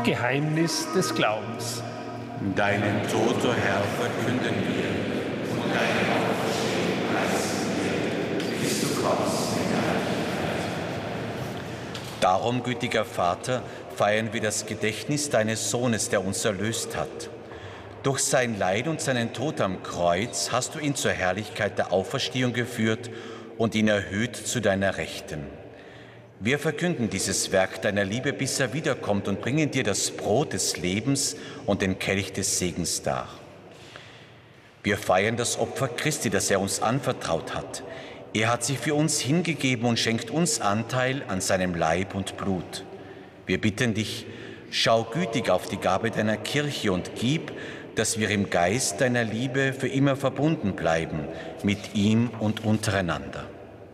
Geheimnis des Glaubens. Deinen Tod, o Herr, verkünden wir und deine Auferstehung preisen wir, bis du kommst in der Herrlichkeit. Darum, gütiger Vater, feiern wir das Gedächtnis deines Sohnes, der uns erlöst hat. Durch sein Leid und seinen Tod am Kreuz hast du ihn zur Herrlichkeit der Auferstehung geführt und ihn erhöht zu deiner Rechten. Wir verkünden dieses Werk deiner Liebe, bis er wiederkommt, und bringen dir das Brot des Lebens und den Kelch des Segens dar. Wir feiern das Opfer Christi, das er uns anvertraut hat. Er hat sich für uns hingegeben und schenkt uns Anteil an seinem Leib und Blut. Wir bitten dich, schau gütig auf die Gabe deiner Kirche und gib, dass wir im Geist deiner Liebe für immer verbunden bleiben, mit ihm und untereinander.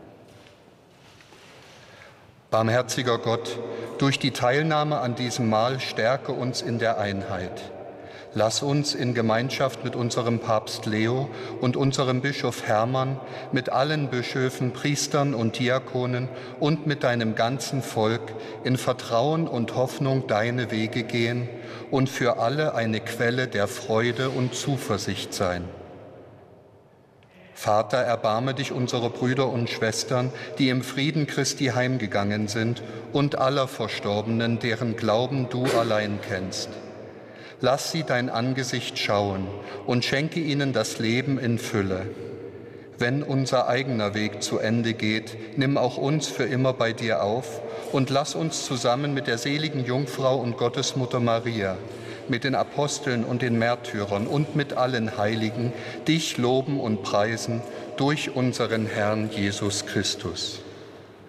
Barmherziger Gott, durch die Teilnahme an diesem Mahl stärke uns in der Einheit. Lass uns in Gemeinschaft mit unserem Papst Leo und unserem Bischof Hermann, mit allen Bischöfen, Priestern und Diakonen und mit deinem ganzen Volk in Vertrauen und Hoffnung deine Wege gehen und für alle eine Quelle der Freude und Zuversicht sein. Vater, erbarme dich unserer Brüder und Schwestern, die im Frieden Christi heimgegangen sind, und aller Verstorbenen, deren Glauben du allein kennst. Lass sie dein Angesicht schauen und schenke ihnen das Leben in Fülle. Wenn unser eigener Weg zu Ende geht, nimm auch uns für immer bei dir auf und lass uns zusammen mit der seligen Jungfrau und Gottesmutter Maria, mit den Aposteln und den Märtyrern und mit allen Heiligen dich loben und preisen durch unseren Herrn Jesus Christus.